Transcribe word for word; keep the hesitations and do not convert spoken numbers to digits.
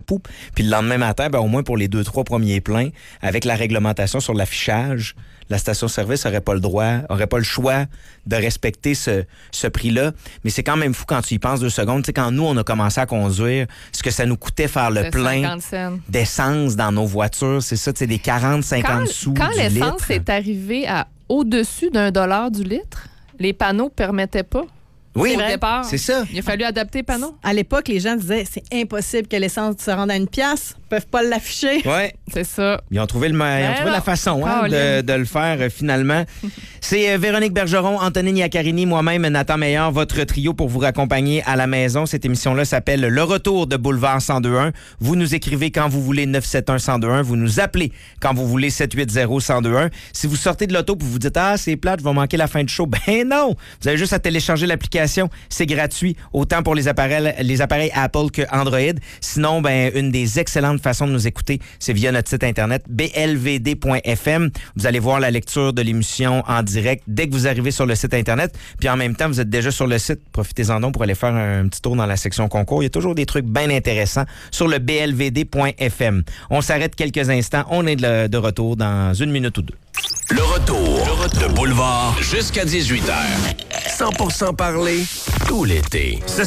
pou. Puis le lendemain matin, ben, au moins pour les deux, trois premiers pleins, avec la réglementation sur l'affichage, la station-service n'aurait pas le droit, n'aurait pas le choix de respecter ce, ce prix-là. Mais c'est quand même fou quand tu y penses deux secondes. Tu sais, quand nous, on a commencé à conduire, ce que ça nous coûtait faire le C'est plein d'essence dans nos voitures, c'est ça, tu sais, des quarante, cinquante sous Quand du l'essence litre. est arrivée à au-dessus d'un dollar du litre, les panneaux ne permettaient pas. Oui, Au départ, c'est ça. Il a fallu adapter les panneaux. À l'époque, les gens disaient c'est impossible que l'essence se rende à une pièce. Ils peuvent pas l'afficher. Ouais. C'est ça. Ils ont trouvé, le, ils ont Ben trouvé non. la façon hein, Colin. de, de le faire euh, finalement. C'est euh, Véronique Bergeron, Antonine Iaccarini, moi-même, Nathan Meillard, votre trio pour vous raccompagner à la maison. Cette émission-là s'appelle Le Retour de Boulevard cent deux un. Vous nous écrivez quand vous voulez neuf sept un, un zéro deux un. Vous nous appelez quand vous voulez sept huit zéro, un zéro deux un. Si vous sortez de l'auto et vous dites « Ah, c'est plate, je vais manquer la fin de show », ben non! Vous avez juste à télécharger l'application. C'est gratuit, autant pour les appareils, les appareils Apple que Android. Sinon, ben une des excellentes façons de nous écouter, c'est via notre site internet b l v d point f m. Vous allez voir la lecture de l'émission en direct dès que vous arrivez sur le site internet. Puis en même temps, vous êtes déjà sur le site. Profitez-en donc pour aller faire un petit tour dans la section concours. Il y a toujours des trucs bien intéressants sur le b l v d point f m. On s'arrête quelques instants. On est de, de retour dans une minute ou deux. Le retour, le retour de Boulevard jusqu'à dix-huit heures. cent pour cent parler tout l'été. Ce